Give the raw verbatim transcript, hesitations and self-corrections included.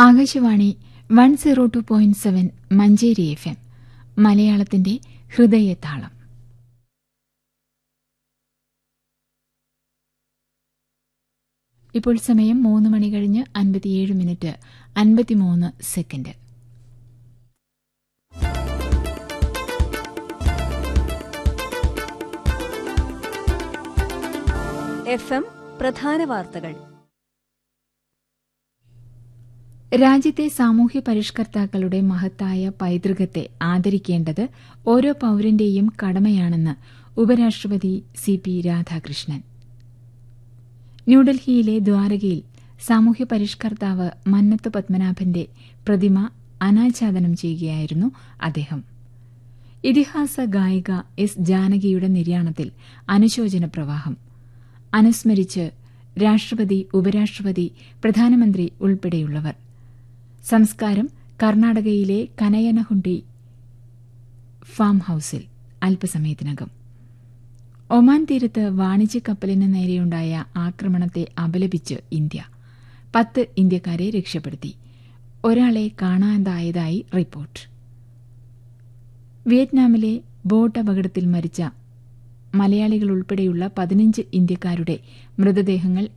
Akashvani one zero two point seven Manjeri F M മലയാളത്തിന്റെ ഹൃദയതാളം. ഇപ്പോൾ സമയം മൂന്ന് മണി കഴിഞ്ഞ് അൻപത്തിയേഴ് മിനിറ്റ് അൻപത്തിമൂന്ന് സെക്കൻഡ്. എഫ് എം പ്രധാന വാർത്തകൾ. രാജ്യത്തെ സാമൂഹ്യ പരിഷ്കർത്താക്കളുടെ മഹത്തായ പൈതൃകത്തെ ആദരിക്കേണ്ടത് ഓരോ പൌരന്റെയും കടമയാണെന്ന് ഉപരാഷ്ട്രപതി സി പി രാധാകൃഷ്ണൻ. ന്യൂഡൽഹിയിലെ ദ്വാരകയിൽ സാമൂഹ്യ പരിഷ്കർത്താവ് മന്നത്ത് പത്മനാഭന്റെ പ്രതിമ അനാച്ഛാദനം ചെയ്യുകയായിരുന്നു അദ്ദേഹം. ഇതിഹാസ ഗായിക എസ് ജാനകിയുടെ നിര്യാണത്തിൽ അനുശോചന പ്രവാഹം. അനുസ്മരിച്ച് രാഷ്ട്രപതി, ഉപരാഷ്ട്രപതി, പ്രധാനമന്ത്രി ഉൾപ്പെടെയുള്ളവർ. സംസ്കാരം കർണാടകയിലെ കനയനഹുണ്ടി ഫാം ഹൌസിൽ അല്പസമയത്തിനകം. ഒമാൻ തീരത്ത് വാണിജ്യ കപ്പലിന് നേരെയുണ്ടായ ആക്രമണത്തെ അപലപിച്ച് ഇന്ത്യ. പത്ത് ഇന്ത്യക്കാരെ രക്ഷപ്പെടുത്തി. ഒരാളെ കാണാതായതായി റിപ്പോർട്ട്. വിയറ്റ്നാമിലെ ബോട്ട് അപകടത്തിൽ മരിച്ച മലയാളികൾ ഉൾപ്പെടെയുള്ള പതിനഞ്ച് ഇന്ത്യക്കാരുടെ മൃതദേഹങ്ങൾ